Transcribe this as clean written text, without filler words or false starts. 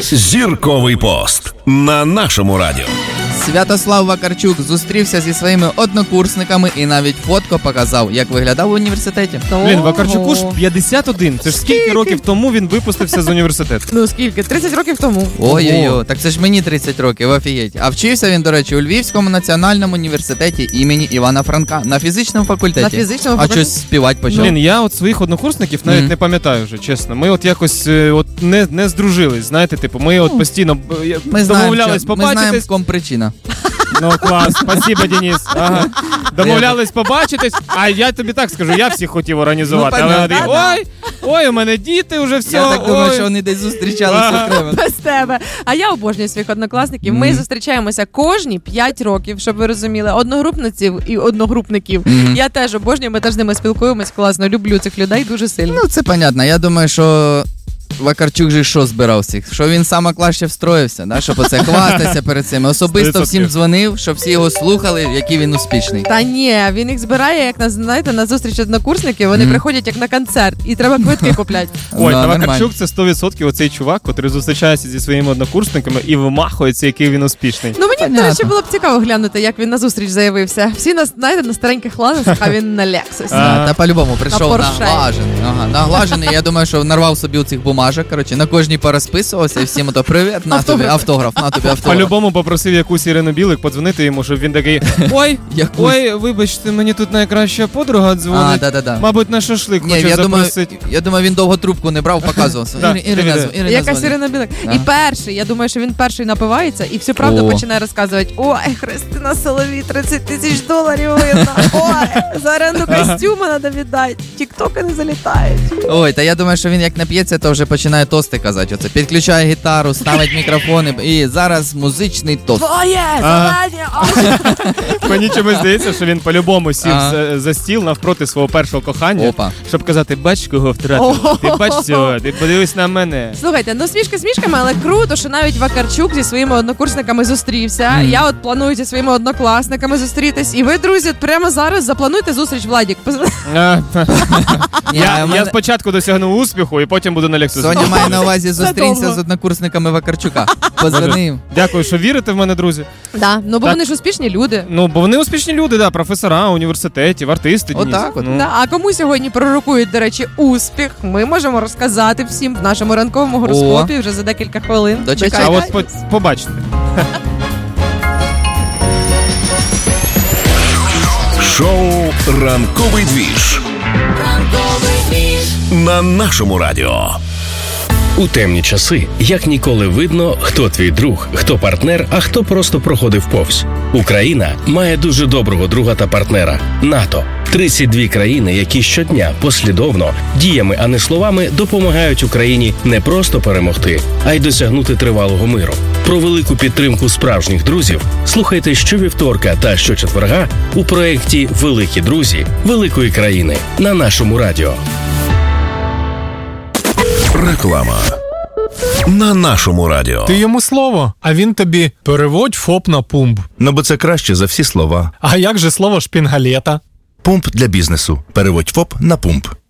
Зірковий пост на нашому радіо. Святослав Вакарчук зустрівся зі своїми однокурсниками і навіть фотку показав, як виглядав в університеті. Блін, Вакарчуку ж 51. Це ж скільки років тому він випустився з університету? Ну скільки? 30 років тому. Ой-ой-ой, так це ж мені 30 років, офігеть. А вчився він, до речі, у Львівському національному університеті імені Івана Франка на фізичному факультеті. На фізичному факультеті? А щось співати почав. Блін, я от своїх однокурсників навіть не пам'ятаю вже, чесно. Ми от якось не здружились, знаєте, типу, ми от постійно домовлялись побачитись. Ми знаємо, в кому причина. Ну, клас, спасибо, Денис. Ага. Домовлялись побачитись, а я тобі так скажу, я всіх хотів організувати. Ну, але ой, у мене діти вже все. Я так думаю, що вони десь зустрічалися окремо. Без тебе. А я обожнюю своїх однокласників. Ми зустрічаємося кожні 5 років, щоб ви розуміли, одногрупниців і одногрупників. Я теж обожнюю, ми теж з ними спілкуємось класно. Люблю цих людей дуже сильно. Ну, це понятно. Я думаю, що Вакарчук же що збирав всіх? Що він саме краще встроївся, да? Щоб оце хвастатися перед цим. Особисто 100%. Всім дзвонив, щоб всі його слухали, який він успішний. Та ні, він їх збирає, як, знаєте, на зустріч однокурсників, вони приходять як на концерт, і треба квитки купляти. Ой, та Вакарчук це 100% оцей чувак, який зустрічається зі своїми однокурсниками і вимахується, який він успішний. Ну мені, до речі, було б цікаво глянути, як він на зустріч заявився. Всі, знаєте, на стареньких ланосах, а він на Лексусі. Та по-любому прийшов наглажений. Наглажений, я думаю, що нарвав собі у цих бумажок. Коротше, на кожній порозписувався і всім ото привіт, на тобі автограф, на тобі автограф. По-любому попросив якусь Ірину Білик подзвонити йому, щоб він такий, ой, вибачте, мені тут найкраща подруга дзвонить. Мабуть, на шашлик хоче запросити. Я думаю, він довго трубку не брав, показувався. Якась Ірина Білик. І перший, я думаю, що він перший напивається і всю правду починає розказувати. Ой, Христина Соловій, $30 000 винна. Ой, за оренду костюма треба віддати. Тіктоки не залітають. Ой, та я думаю, що він як нап'ється, то вже починає тости казати. Оце підключає гітару, ставить мікрофони і зараз музичний тост. Твоє завдання! Мені чомусь здається, що він по-любому сів за стіл навпроти свого першого кохання, щоб казати, бач, кого втратив, ти бач цього, ти подивись на мене. Слухайте, ну смішки смішками, але круто, що навіть Вакарчук зі своїми однокурсниками зустрівся. Я от планую зі своїми однокласниками зустрітись. І ви, друзі, прямо зараз заплануйте зустріч, Владік. Я спочатку досягну успіху і потім буду на Лексусі. Соня має на увазі зустрінься з однокурсниками Вакарчука. Позвонив. Дякую, що вірите в мене, друзі. Да, ну бо вони ж успішні люди. Ну, бо вони успішні люди, да, професора, університетів, артисти. Отак от. Да, а кому сьогодні пророкують, до речі, успіх, ми можемо розказати всім в нашому ранковому гороскопі вже за декілька хвилин. Дочекайте. А от побачите. Шоу «Ранковий двіж» на нашому радіо. У темні часи як ніколи видно, хто твій друг, хто партнер, а хто просто проходив повз. Україна має дуже доброго друга та партнера – НАТО. 32 країни, які щодня послідовно, діями, а не словами, допомагають Україні не просто перемогти, а й досягнути тривалого миру. Про велику підтримку справжніх друзів слухайте щовівторка та щочетверга у проєкті «Великі друзі великої країни» на нашому радіо. Реклама на нашому радіо. Ти йому слово, а він тобі переводь ФОП на пумп. Ну, бо це краще за всі слова. А як же слово шпінгалета? Пумп для бізнесу. Переводь ФОП на пумп.